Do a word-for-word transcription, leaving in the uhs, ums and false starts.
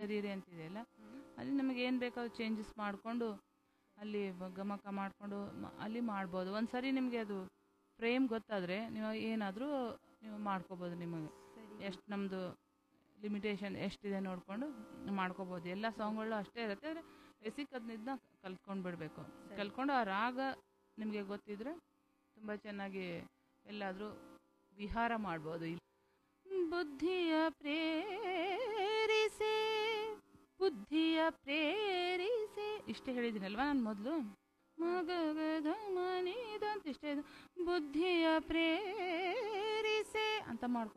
ಸರಿಯರಿ ಅಂತಿದೆಯಲ್ಲ, ಅಲ್ಲಿ ನಮಗೆ ಏನು ಬೇಕೋ ಅದು ಚೇಂಜಸ್ ಮಾಡಿಕೊಂಡು ಅಲ್ಲಿ ಬ- ಗಮಕ ಮಾಡಿಕೊಂಡು ಅಲ್ಲಿ ಮಾಡ್ಬೋದು. ಒಂದು ಸರಿ ನಿಮಗೆ ಅದು ಫ್ರೇಮ್ ಗೊತ್ತಾದರೆ ನೀವು ಏನಾದರೂ ನೀವು ಮಾಡ್ಕೋಬೋದು. ನಿಮಗೆ ಎಷ್ಟು ನಮ್ಮದು ಲಿಮಿಟೇಷನ್ ಎಷ್ಟಿದೆ ನೋಡಿಕೊಂಡು ಮಾಡ್ಕೋಬೋದು. ಎಲ್ಲ ಸಾಂಗ್ಗಳು ಅಷ್ಟೇ ಇರುತ್ತೆ, ಆದರೆ ಬೇಸಿಕ್ ಅದನ್ನ ಕಲ್ತ್ಕೊಂಡು ಬಿಡಬೇಕು. ಕಲ್ತ್ಕೊಂಡು ಆ ರಾಗ ನಿಮಗೆ ಗೊತ್ತಿದ್ರೆ ತುಂಬ ಚೆನ್ನಾಗಿ ಎಲ್ಲಾದರೂ ವಿಹಾರ ಮಾಡ್ಬೋದು. ಇಲ್ಲಿ ಬುದ್ಧಿಯ ಪ್ರೇರಿಸೆ ಬುದ್ಧಿಯ ಪ್ರೇರಿಸೆ ಇಷ್ಟೇ ಹೇಳಿದ್ದೀನಲ್ವಾ ನಾನು ಮೊದಲು. ಮಗದ ಮನಿದ ಅಂತ ಇಷ್ಟೇ ಇದು. ಬುದ್ಧಿಯ ಪ್ರೇರಿಸೆ ಅಂತ ಮಾಡ್ಕೊ